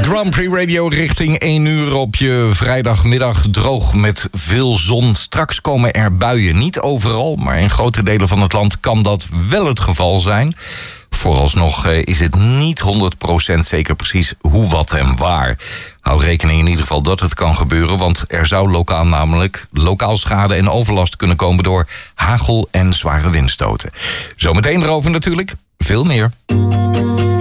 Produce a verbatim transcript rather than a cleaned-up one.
Grand Prix Radio richting één uur op je vrijdagmiddag. Droog met veel zon. Straks komen er buien. Niet overal, maar in grote delen van het land kan dat wel het geval zijn. Vooralsnog is het niet honderd procent zeker precies hoe, wat en waar. Hou rekening in ieder geval dat het kan gebeuren, want er zou lokaal namelijk lokaal schade en overlast kunnen komen door hagel en zware windstoten. Zometeen erover natuurlijk veel meer.